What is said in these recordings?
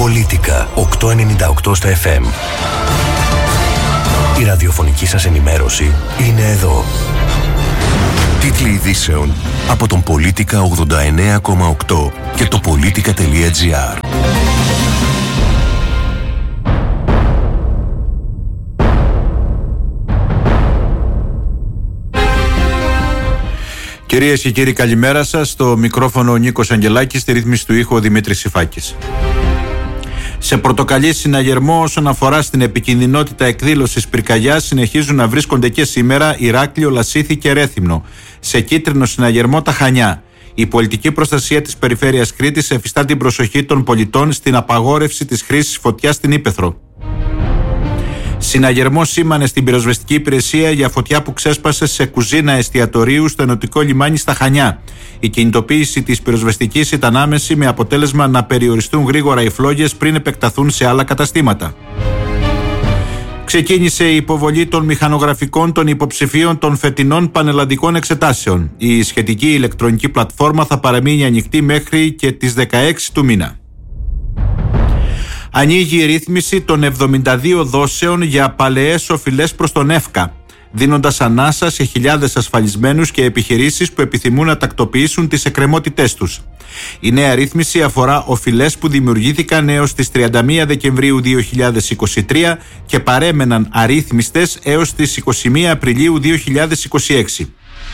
Πολίτικα 898 στα FM. Η ραδιοφωνική σας ενημέρωση είναι εδώ. Τίτλοι ειδήσεων από τον Πολίτικα 89,8 και το Πολίτικα.gr. Κυρίες και κύριοι, καλημέρα σας. Στο μικρόφωνο ο Νίκος Αγγελάκης, στη ρύθμιση του ήχου ο Δημήτρης Σιφάκης. Σε πορτοκαλί συναγερμό όσον αφορά στην επικινδυνότητα εκδήλωσης πυρκαγιάς συνεχίζουν να βρίσκονται και σήμερα Ηράκλειο, Λασίθι και Ρέθυμνο. Σε κίτρινο συναγερμό τα Χανιά. Η πολιτική προστασία της περιφέρειας Κρήτης εφιστά την προσοχή των πολιτών στην απαγόρευση της χρήσης φωτιάς στην Ύπαιθρο. Συναγερμό σήμανε στην πυροσβεστική υπηρεσία για φωτιά που ξέσπασε σε κουζίνα εστιατορίου στο ενωτικό λιμάνι στα Χανιά. Η κινητοποίηση της πυροσβεστικής ήταν άμεση, με αποτέλεσμα να περιοριστούν γρήγορα οι φλόγες πριν επεκταθούν σε άλλα καταστήματα. Ξεκίνησε η υποβολή των μηχανογραφικών των υποψηφίων των φετινών πανελλαδικών εξετάσεων. Η σχετική ηλεκτρονική πλατφόρμα θα παραμείνει ανοιχτή μέχρι και τις 16 του μήνα. Ανοίγει η ρύθμιση των 72 δόσεων για παλαιές οφειλές προς τον ΕΦΚΑ, δίνοντας ανάσα σε χιλιάδες ασφαλισμένους και επιχειρήσεις που επιθυμούν να τακτοποιήσουν τις εκκρεμότητές τους. Η νέα ρύθμιση αφορά οφειλές που δημιουργήθηκαν έως τις 31 Δεκεμβρίου 2023 και παρέμεναν αρρύθμιστες έως τις 21 Απριλίου 2026.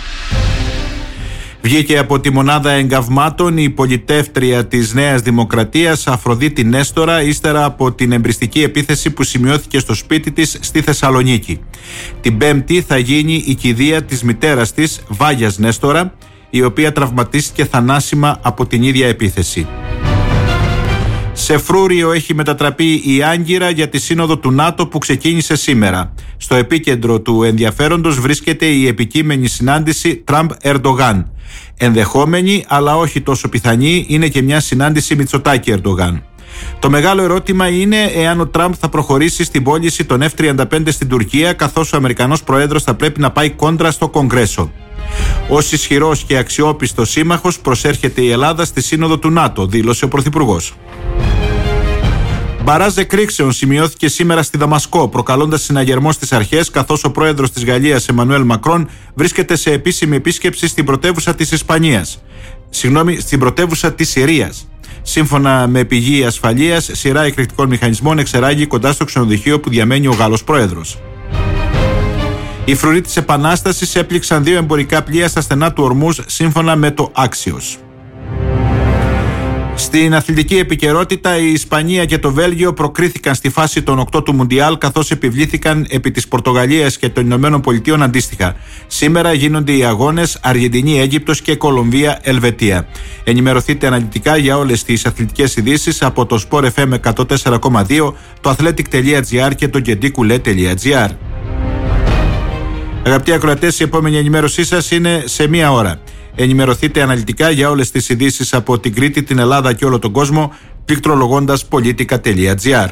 Βγήκε από τη μονάδα εγκαυμάτων η πολιτεύτρια της Νέας Δημοκρατίας Αφροδίτη Νέστορα, ύστερα από την εμπριστική επίθεση που σημειώθηκε στο σπίτι της στη Θεσσαλονίκη. Την Πέμπτη θα γίνει η κηδεία της μητέρας της, Βάγιας Νέστορα, η οποία τραυματίστηκε θανάσιμα από την ίδια επίθεση. Σε φρούριο έχει μετατραπεί η Άγκυρα για τη σύνοδο του ΝΑΤΟ που ξεκίνησε σήμερα. Στο επίκεντρο του ενδιαφέροντος βρίσκεται η επικείμενη συνάντηση Τραμπ-Ερντογάν. Ενδεχόμενη, αλλά όχι τόσο πιθανή, είναι και μια συνάντηση Μητσοτάκη-Ερντογάν. Το μεγάλο ερώτημα είναι εάν ο Τραμπ θα προχωρήσει στην πώληση των F-35 στην Τουρκία, καθώς ο Αμερικανός Πρόεδρος θα πρέπει να πάει κόντρα στο Κογκρέσο. Ως ισχυρός και αξιόπιστος σύμμαχος προσέρχεται η Ελλάδα στη σύνοδο του ΝΑΤΟ, δήλωσε ο Πρωθυπουργός. Μπαράζ εκρήξεων σημειώθηκε σήμερα στη Δαμασκό, προκαλώντας συναγερμό στις αρχές, καθώς ο πρόεδρος της Γαλλίας, Εμμανουέλ Μακρόν, βρίσκεται σε επίσημη επίσκεψη στην πρωτεύουσα της Συρίας. Σύμφωνα με πηγή ασφαλείας, σειρά εκρηκτικών μηχανισμών εξεράγει κοντά στο ξενοδοχείο που διαμένει ο Γάλλος πρόεδρος. Οι φρουροί της Επανάστασης έπληξαν 2 εμπορικά πλοία στα στενά του Ορμούζ, σύμφωνα με το Άξιος. Στην αθλητική επικαιρότητα, η Ισπανία και το Βέλγιο προκρίθηκαν στη φάση των 8 του Μουντιάλ, καθώς επιβλήθηκαν επί της Πορτογαλίας και των Ηνωμένων Πολιτείων αντίστοιχα. Σήμερα γίνονται οι αγώνες Αργεντινή-Αίγυπτος και Κολομβία-Ελβετία. Ενημερωθείτε αναλυτικά για όλες τις αθλητικές ειδήσεις από το Sport FM 104,2, το athletic.gr και το gedikule.gr. Αγαπητοί ακροατές, η επόμενη ενημέρωσή σας είναι σε 1 ώρα. Ενημερωθείτε αναλυτικά για όλες τις ειδήσεις από την Κρήτη, την Ελλάδα και όλο τον κόσμο, πληκτρολογώντας politica.gr.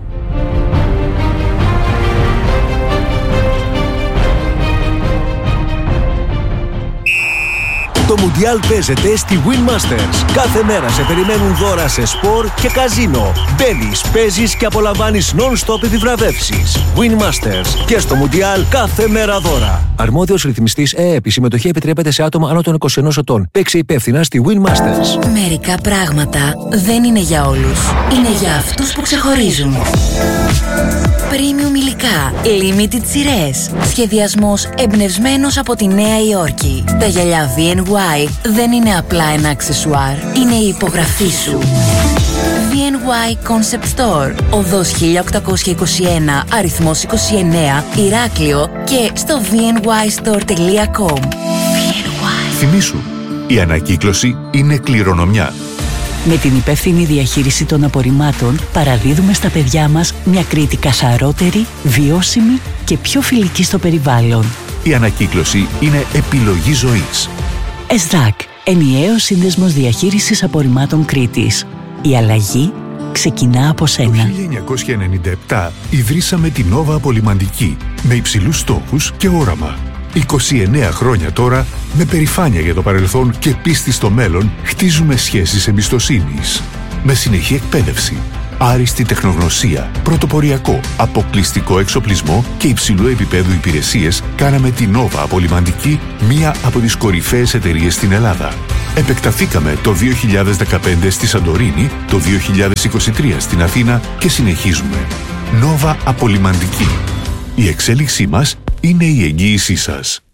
Το Μουντιάλ παίζεται στη Win Masters. Κάθε μέρα σε περιμένουν δώρα σε σπορ και καζίνο. Μπαίνεις, παίζεις και απολαμβάνεις non-stop επιβραβεύσεις. Win Masters. Και στο Μουντιάλ κάθε μέρα δώρα. Αρμόδιος ρυθμιστής ΕΕΠ. Η συμμετοχή επιτρέπεται σε άτομα άνω των 21 ετών. Παίξε υπεύθυνα στη Win Masters. Μερικά πράγματα δεν είναι για όλους. Είναι για αυτούς που ξεχωρίζουν. Premium υλικά. Limited σειρές. Σχεδιασμός εμπνευσμένος από τη Νέα Υόρκη. Τα γυαλιά VNY δεν είναι απλά ένα αξεσουάρ. Είναι η υπογραφή σου. VNY Concept Store. Οδός 1821, αριθμός 29, Ηράκλειο και στο vnystore.com. Θυμήσου, η ανακύκλωση είναι κληρονομιά. Με την υπεύθυνη διαχείριση των απορριμμάτων παραδίδουμε στα παιδιά μας μια Κρήτη καθαρότερη, βιώσιμη και πιο φιλική στο περιβάλλον. Η ανακύκλωση είναι επιλογή ζωής. ΕΣΔΑΚ, ενιαίος σύνδεσμος διαχείρισης απορριμμάτων Κρήτης. Η αλλαγή ξεκινά από σένα. Το 1997 ιδρύσαμε την Nova Απολυμαντική με υψηλούς στόχους και όραμα. 29 χρόνια τώρα, με περηφάνεια για το παρελθόν και πίστη στο μέλλον, χτίζουμε σχέσεις εμπιστοσύνης. Με συνεχή εκπαίδευση, Άριστη τεχνογνωσία, πρωτοποριακό, αποκλειστικό εξοπλισμό και υψηλού επίπεδου υπηρεσίες κάναμε τη Nova Απολυμαντική μία από τις κορυφαίες εταιρείες στην Ελλάδα. Επεκταθήκαμε το 2015 στη Σαντορίνη, το 2023 στην Αθήνα και συνεχίζουμε. Nova Απολυμαντική. Η εξέλιξή μας είναι η εγγύησή σας.